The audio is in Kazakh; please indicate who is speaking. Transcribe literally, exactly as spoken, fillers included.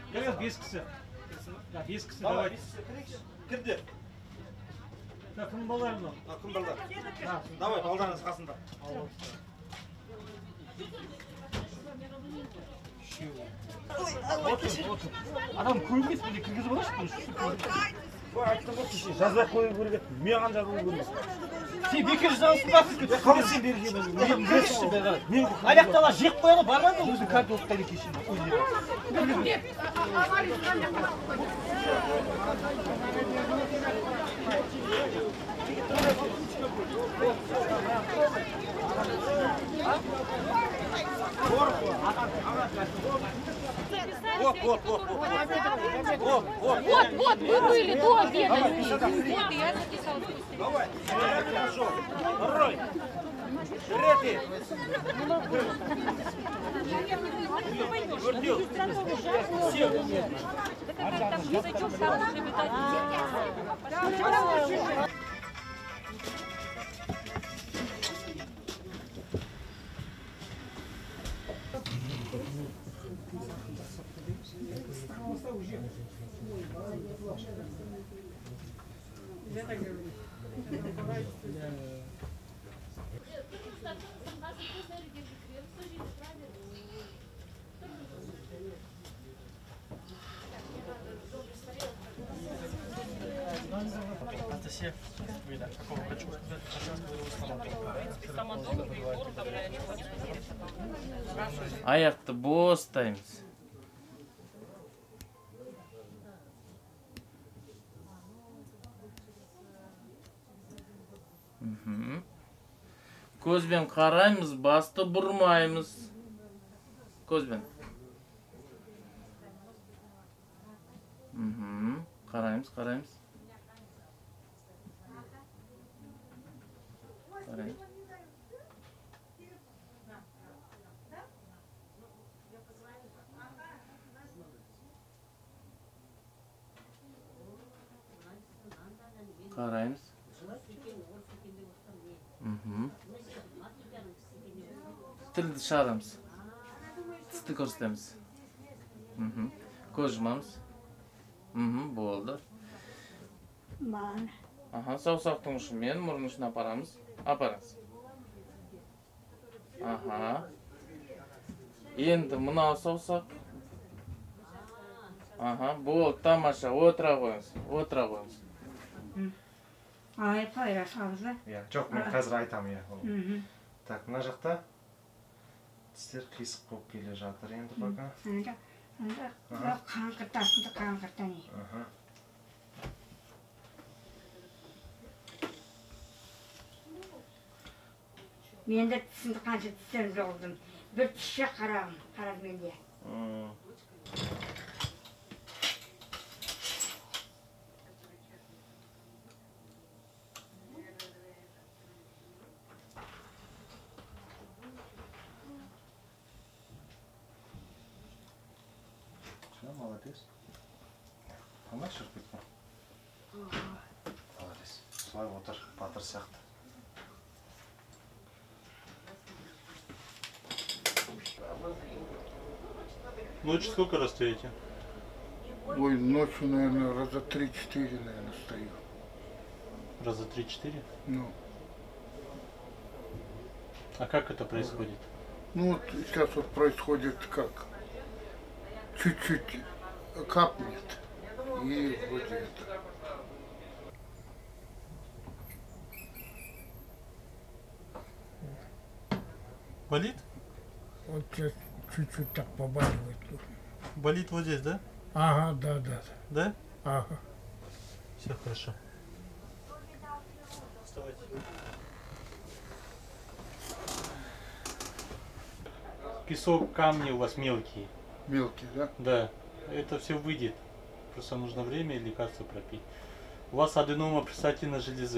Speaker 1: Gel beş kişi. Ya beş kişi
Speaker 2: Давай,
Speaker 1: давай.
Speaker 2: beş kişi kirek. Kirdi.
Speaker 1: Yakın balarım lan.
Speaker 2: Akın ballar. Давай, балдарыңыз қасында.
Speaker 1: Otur, otur. Adam көрмес, міне кіргізіп алайыншы бұны.
Speaker 2: Ой, айттым ғой кеше жазбай қою керек еді. Маған жазуы керек.
Speaker 1: Сен бекер жазасың ба сізге?
Speaker 2: Қалай сен бергенің?
Speaker 1: Мен берші бе қарай. Аяқтала жеп қояды, бармады өзі картофтайды кешін.
Speaker 2: Вот, вот, вот, вот. Вот, вот.
Speaker 3: Вот, вот, вы были до обеда. Вот, я записала.
Speaker 2: Давай. Хорошо. Рой. Рети. Гордил. Сел.
Speaker 3: Язычок там уже летать.
Speaker 4: Анастасия, вы, да, какого хочу сказать, сейчас говорил
Speaker 3: Стоматолог и хирург, там, ничего не смотрится.
Speaker 5: Аяқты бостаймыз. Мхм. Көзбен қараймыз, басты бұрмаймыз. Көзбен. Мхм. Қараймыз, қараймыз. Қараймыз. Қараймыз. Мхм. Тілді шығарамыз. Тісті көрсетеміз. Мхм. Көз жұмамыз. Мхм, болды. Аха, саусақтың ұшымен мұрын ұшына апарамыз. Апарыңыз. Аха. Енді мынау саусақ. Аха, болды, тамаша. Отыра қойыңыз. Отыра қойыңыз.
Speaker 6: Ай, пайра салды.
Speaker 2: Иә, жоқ, мен қазір айтамын, иә. Так, мына жақта тістер қисық болып келе жатыр енді пока.
Speaker 6: Анда, анда қаңқыртасында қаңқыртан не.
Speaker 2: Аха.
Speaker 6: Мен де тісімді қанша тістер жолдым. Bir tişe қарағым, қарады менде.
Speaker 2: Молодец. Қандай шығып кеткен? Молодец. Солай отыр, батыр сияқты.
Speaker 4: Ночью сколько раз стоите?
Speaker 7: Ой, ночью, наверное, раза три-четыре, наверное, стою.
Speaker 4: Раза три-четыре?
Speaker 7: Ну.
Speaker 4: А как это происходит?
Speaker 7: Ну вот сейчас вот происходит как? Чуть-чуть капнет. И вот это.
Speaker 4: Болит?
Speaker 7: Вот сейчас чуть-чуть так побаливает.
Speaker 4: Болит вот здесь, да?
Speaker 7: Ага, да, да.
Speaker 4: Да?
Speaker 7: Ага.
Speaker 4: Все хорошо. Вставайте. Песок, камни у вас мелкие.
Speaker 7: Мелкий, да?
Speaker 4: Да. Это все выйдет. Просто нужно время и лекарства пропить. У вас аденома предстательной железы.